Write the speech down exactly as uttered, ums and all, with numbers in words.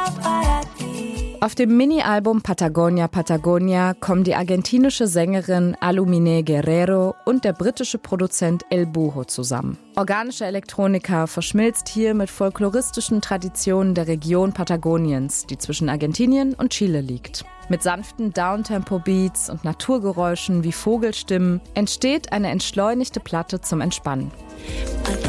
Auf dem Mini-Album Patagonia Patagonia kommen die argentinische Sängerin Alumine Guerrero und der britische Produzent El Buho zusammen. Organische Elektronika verschmilzt hier mit folkloristischen Traditionen der Region Patagoniens, die zwischen Argentinien und Chile liegt. Mit sanften Downtempo-Beats und Naturgeräuschen wie Vogelstimmen entsteht eine entschleunigte Platte zum Entspannen.